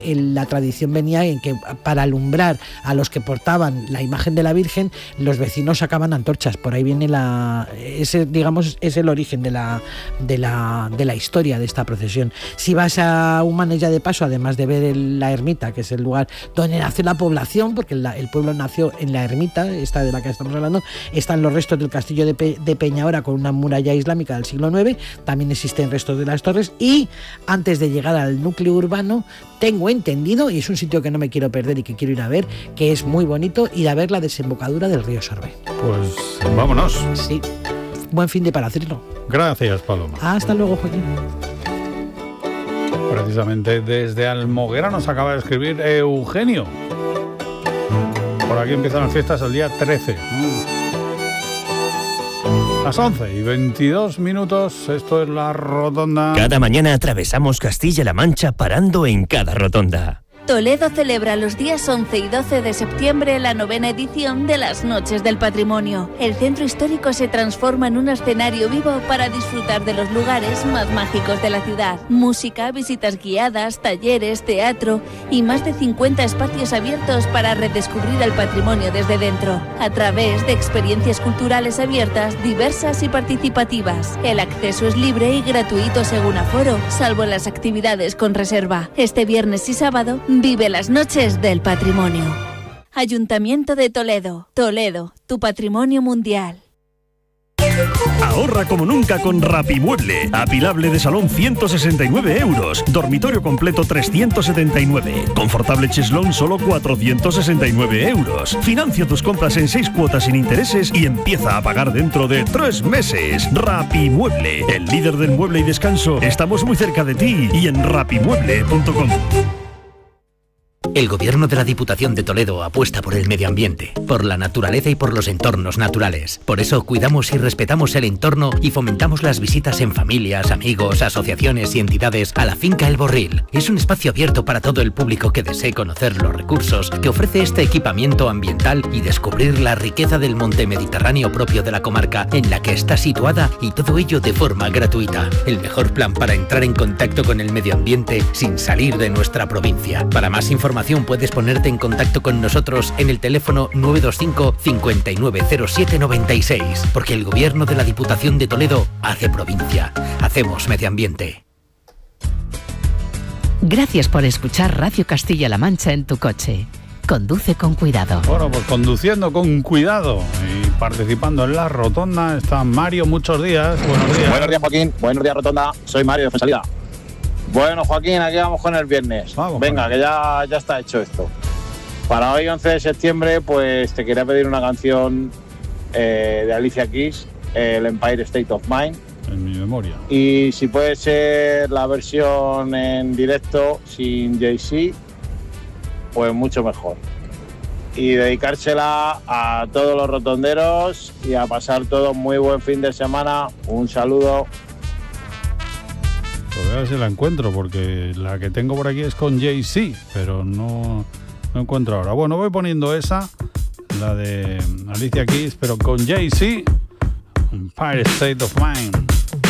La tradición venía en que para alumbrar a los que portaban la imagen de la Virgen, los vecinos sacaban antorchas. Por ahí viene ese, digamos, es el origen de la historia de esta procesión. Si vas a Humanes ya de paso, además de ver la ermita, que es el lugar donde nació la población, porque el pueblo nació en la ermita, esta de la que estamos hablando, están los restos del castillo de Peñahora con una muralla islámica del siglo IX, también existen restos de las torres, y antes de llegar al núcleo urbano, tengo entendido, y es un sitio que no me quiero perder y que quiero ir a ver, que es muy bonito, ir a ver la desembocadura del río Sorbe. Pues vámonos. Sí, buen fin de para hacerlo. Gracias, Paloma. Hasta luego, Joaquín. Precisamente desde Almoguera nos acaba de escribir Eugenio. Por aquí empiezan las fiestas el día 13. Las 11:22, esto es La Rotonda. Cada mañana atravesamos Castilla-La Mancha parando en cada rotonda. Toledo celebra los días 11 y 12 de septiembre la 9ª edición de las Noches del Patrimonio. El centro histórico se transforma en un escenario vivo para disfrutar de los lugares más mágicos de la ciudad. Música, visitas guiadas, talleres, teatro y más de 50 espacios abiertos para redescubrir el patrimonio desde dentro, a través de experiencias culturales abiertas, diversas y participativas. El acceso es libre y gratuito según aforo, salvo las actividades con reserva. Este viernes y sábado, vive las Noches del Patrimonio. Ayuntamiento de Toledo. Toledo, tu patrimonio mundial. Ahorra como nunca con Rapimueble. Apilable de salón 169 euros. Dormitorio completo 379. Confortable cheslón solo 469 euros. Financia tus compras en 6 cuotas sin intereses y empieza a pagar dentro de 3 meses. Rapimueble, el líder del mueble y descanso. Estamos muy cerca de ti y en rapimueble.com. El Gobierno de la Diputación de Toledo apuesta por el medio ambiente, por la naturaleza y por los entornos naturales. Por eso cuidamos y respetamos el entorno y fomentamos las visitas en familias, amigos, asociaciones y entidades a la finca El Borril. Es un espacio abierto para todo el público que desee conocer los recursos que ofrece este equipamiento ambiental y descubrir la riqueza del monte mediterráneo propio de la comarca en la que está situada, y todo ello de forma gratuita. El mejor plan para entrar en contacto con el medio ambiente sin salir de nuestra provincia. Para más información puedes ponerte en contacto con nosotros en el teléfono 925 590796, porque el Gobierno de la Diputación de Toledo hace provincia, hacemos medio ambiente. Gracias por escuchar Radio Castilla-La Mancha en tu coche. Conduce con cuidado. Bueno, pues conduciendo con cuidado y participando en La Rotonda está Mario. Muchos días, buenos días. Buenos días, Joaquín, buenos días, Rotonda. Soy Mario de Fesalida. Bueno, Joaquín, aquí vamos con el viernes. Venga, que ya está hecho esto. Para hoy, 11 de septiembre, pues te quería pedir una canción de Alicia Keys, el Empire State of Mind. En mi memoria. Y si puede ser la versión en directo sin Jay-Z, pues mucho mejor. Y dedicársela a todos los rotonderos y a pasar todo muy buen fin de semana. Un saludo. Pues a ver si la encuentro, porque la que tengo por aquí es con Jay-Z, pero no encuentro ahora. Bueno, voy poniendo esa, la de Alicia Keys, pero con Jay-Z, Empire State of Mind.